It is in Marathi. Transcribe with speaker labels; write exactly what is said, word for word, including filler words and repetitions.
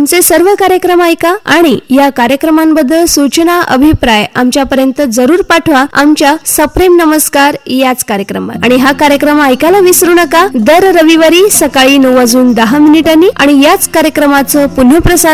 Speaker 1: आमचे सर्व कार्यक्रम ऐका आणि या कार्यक्रमांबद्दल सूचना अभिप्राय आमच्यापर्यंत जरूर पाठवा आमच्या सप्रेम नमस्कार याच कार्यक्रमात. आणि हा कार्यक्रम ऐकायला विसरू नका दर रविवारी सकाळी नऊ वाजून दहा मिनिटांनी. आणि याच कार्यक्रमाचं पुनःप्रसारण